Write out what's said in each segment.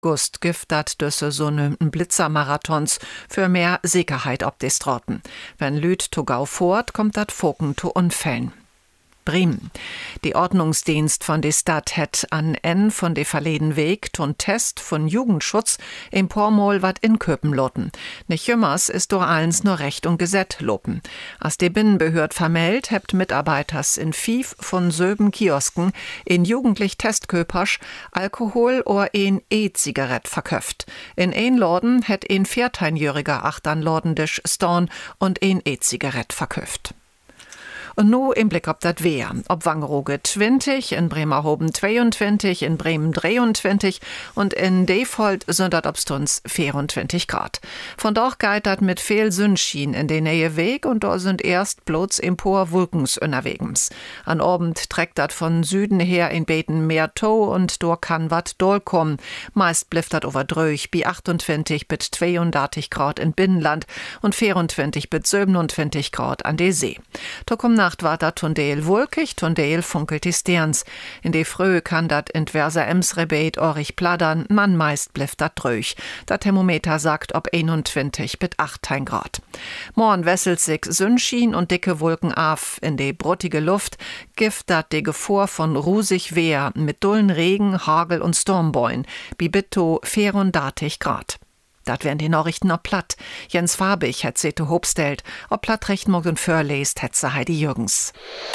Gust gibt dat düsse so Blitzermarathons für mehr Sicherheit ob des Trotten. Wenn Lüd to gau fort, kommt dat Foken to Unfällen. Bremen. Die Ordnungsdienst von de Stadt het an en von de verleden Weg ton Test von Jugendschutz im Pormol wat in Köpen loten. Nicht jümmers ist durch allens nur Recht und Gesetz lopen. As de Binnenbehörd vermeldt, hebt Mitarbeiters in 5 von 7 Kiosken in jugendlich Testköpersch Alkohol oder ein E-Zigarett verköft. In ein Lorden het ein 14-jähriger achtern Lordendisch Storn und ein E-Zigarett verköft. Und nu im Blick ob dat Wehr. Ob Wangerooge 20, in Bremerhoven 22, in Bremen 23 und in Defold sind dat obstuns 24 Grad. Von dort geht dat mit viel Sonnenschein in den Nähe Weg und da sind erst bloß empor Wolkens unterwegs. An Abend trägt dat von Süden her in Beten mehr Tau und dort kann wat doll kommen. Meist blifft dat over dröch, bi 28 bis 32 Grad in Binnenland und 24 bis 27 Grad an der See. Da kommt Nacht war dat Tondeel wolkig, Tondeel funkelt die Sterns. In de Früh kann dat entverser Emsrebet orig pladdern, man meist blifft dat dröch. Dat Thermometer sagt ob 21 bis 18 Grad. Morgen wesselt sich Sonnenschein und dicke Wolken auf. In de bruttige Luft gift dat de Gefahr von rusig Wehr mit dullen Regen, Hagel und Stormbäuen. Bi bitto 34 Grad. Dat wären die Nachrichten ob Platt. Jens Farbig het Sete Hobstelt. Ob Platt recht morgen vorlest, het se Heidi Jürgens.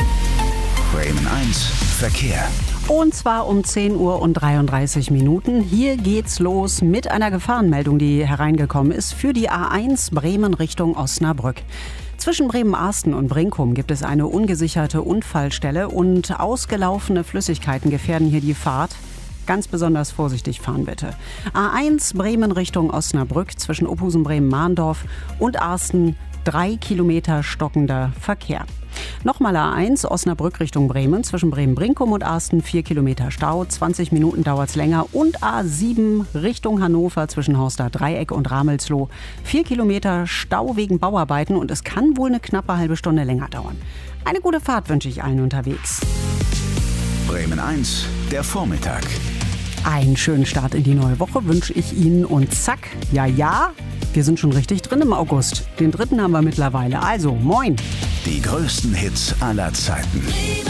Bremen 1 Verkehr. Und zwar um 10 Uhr und 33 Minuten. Hier geht's los mit einer Gefahrenmeldung, die hereingekommen ist für die A1 Bremen Richtung Osnabrück. Zwischen Bremen-Arsten und Brinkum gibt es eine ungesicherte Unfallstelle und ausgelaufene Flüssigkeiten gefährden hier die Fahrt. Ganz besonders vorsichtig fahren bitte. A1 Bremen Richtung Osnabrück zwischen Ophusen, Bremen-Mahndorf und Arsten 3 Kilometer stockender Verkehr. Nochmal A1 Osnabrück Richtung Bremen zwischen Bremen-Brinkum und Arsten 4 Kilometer Stau, 20 Minuten dauert's länger und A7 Richtung Hannover zwischen Horster Dreieck und Ramelsloh 4 Kilometer Stau wegen Bauarbeiten und es kann wohl eine knappe halbe Stunde länger dauern. Eine gute Fahrt wünsche ich allen unterwegs. Bremen 1, der Vormittag. Einen schönen Start in die neue Woche wünsche ich Ihnen und zack, ja, wir sind schon richtig drin im August. Den 3. haben wir mittlerweile, also moin. Die größten Hits aller Zeiten.